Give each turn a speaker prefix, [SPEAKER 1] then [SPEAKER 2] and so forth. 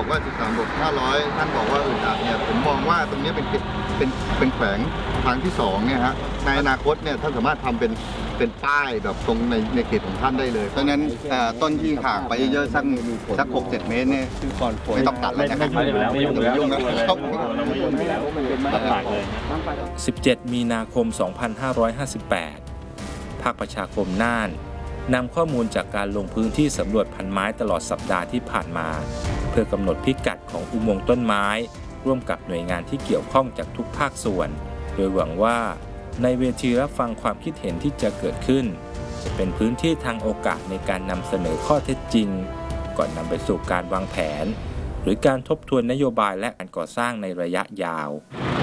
[SPEAKER 1] บอกว่า13 บวก 500ท่านบอกว่าอึดอัดเนี่ยผมมองว่าตรงนี้เป็นแขวงทางที่2เนี่ยฮะในอนาคตเนี่ยท่านสามารถทำเป็นป้ายแบบตรงในเขตของท่านได้เลยเพราะฉะนั้นต้นที่ห่างไปเยอะๆสัก 6-7 เมตรเนี่ยไม่ต้องตัดแล้วนะครับไม่ยุ่งนะครับ
[SPEAKER 2] 17 มีนาคม 2558 ภาคประชาคมน่านนำข้อมูลจากการลงพื้นที่สำรวจพันไม้ตลอดสัปดาห์ที่ผ่านมาเพื่อกำหนดพิกัดของอุโมงค์ต้นไม้ร่วมกับหน่วยงานที่เกี่ยวข้องจากทุกภาคส่วนโดยหวังว่าในเวทีรับฟังความคิดเห็นที่จะเกิดขึ้นจะเป็นพื้นที่ทางโอกาสในการนำเสนอข้อเท็จจริงก่อนนำไปสู่การวางแผนหรือการทบทวนนโยบายและการก่อสร้างในระยะยาว